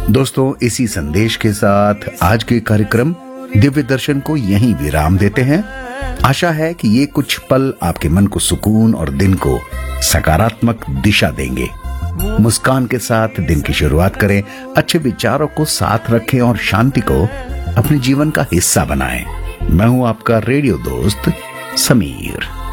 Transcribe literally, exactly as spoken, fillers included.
दोस्तों, इसी संदेश के साथ आज के कार्यक्रम दिव्य दर्शन को यहीं विराम देते हैं। आशा है कि ये कुछ पल आपके मन को सुकून और दिन को सकारात्मक दिशा देंगे। मुस्कान के साथ दिन की शुरुआत करें, अच्छे विचारों को साथ रखें और शांति को अपने जीवन का हिस्सा बनाएं। मैं हूं आपका रेडियो दोस्त समीर।